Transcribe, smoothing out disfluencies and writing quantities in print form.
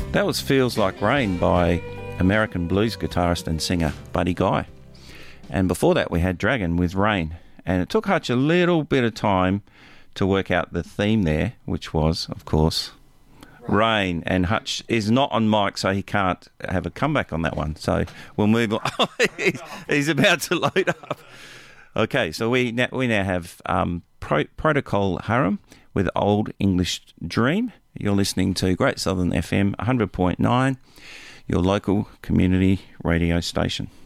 That was Feels Like Rain by American blues guitarist and singer Buddy Guy. And before that we had Dragon with Rain. And it took Hutch a little bit of time to work out the theme there, which was, of course, Rain. And Hutch is not on mic, so he can't have a comeback on that one. So we'll move on. He's about to load up. Okay, so we now have Protocol Harum with Old English Dream. You're listening to Great Southern FM 100.9, your local community radio station.